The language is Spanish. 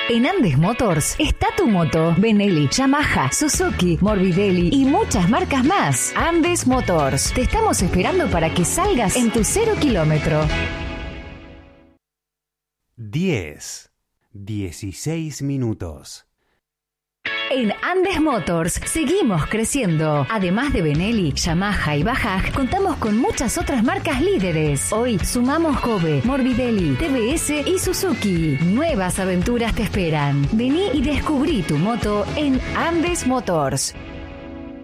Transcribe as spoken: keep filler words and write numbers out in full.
En Andes Motors está tu moto. Benelli, Yamaha, Suzuki, Morbidelli y muchas marcas más. Andes Motors. Te estamos esperando para que salgas en tu cero kilómetro. diez, dieciséis minutos. En Andes Motors seguimos creciendo. Además de Benelli, Yamaha y Bajaj, contamos con muchas otras marcas líderes. Hoy sumamos Kobe, Morbidelli, T V S y Suzuki. Nuevas aventuras te esperan. Vení y descubrí tu moto en Andes Motors.